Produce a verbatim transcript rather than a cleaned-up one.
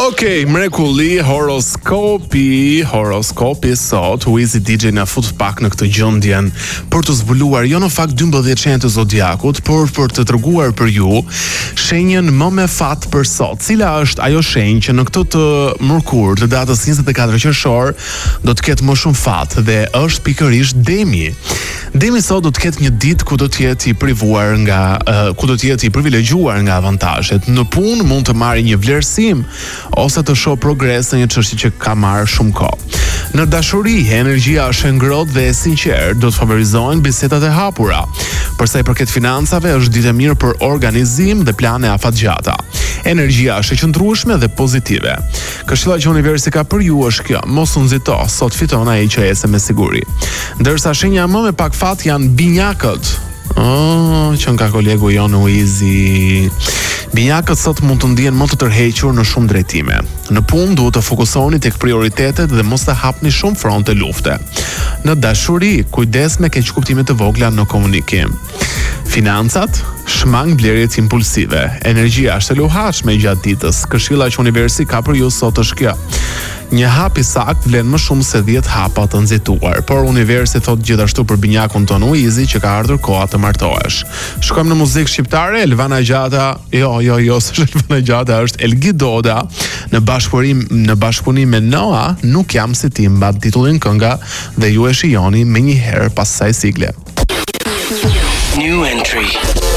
Okej, okay, mrekulli, horoskopi, horoskopi sot, Wizi D J na fut pak në këtë gjendjen për të zbuluar jo në fakt dymbëdhjetë shenjat të zodiakut, por për të treguar për ju shenjën më me fat për sot. Cila është ajo shenjë që në këtë të mërkur të datës njëzet e katër qershor do të ketë më shumë fat dhe është pikërisht Demi. Demi sot do të ketë një ditë ku do të jetë i privuar nga uh, ku do të jetë i privilegjuar nga avantazhet. Në punë mund të marrë një vlerësim ose të shoh progres në një çështje që ka marrë shumë kohë. Në dashuri, energjia është e ngrohtë dhe e sinqertë, do të favorizohen bisedat e hapura. Për sa i përket financave, është ditë e mirë për organizim dhe plane afatgjata. Energjia është e qëndrueshme dhe pozitive. Këshilla që universi ka për ju është kjo: mos u nxito, sot fiton ai që ese me siguri. Ndërsa shenja më me pak fat janë binjakët. Oh, që nga kolegu Jon Uizi. Binjakët sot mund të ndjen më të tërhequr në shumë drejtime. Në punë duhet të fokusoni tek prioritetet dhe mos të hapni shumë fronte lufte. Në dashuri, kujdes me keqkuptimet e vogla në komunikim. Financat, shmang blerjet impulsive. Energjia është e luhatshme gjatë ditës. Këshilla që universi ka për ju sot është kjo: një hap i sakt vlen më shumë se dhjetë hapa të nxituar. Por universi thot gjithashtu për binjakun ton Uizi që ka ardhur koha të martohesh. Shkojmë në muzikë shqiptare. Elvana Gjata, jo, jo, jo, s'është Elvana Gjata, është Elgi Doda në bashkëpunim në bashkëpunim me Noa, Nuk jam si ti, mbat titullin kënga dhe ju e shijoni më një herë pas kësaj sigle. New entry.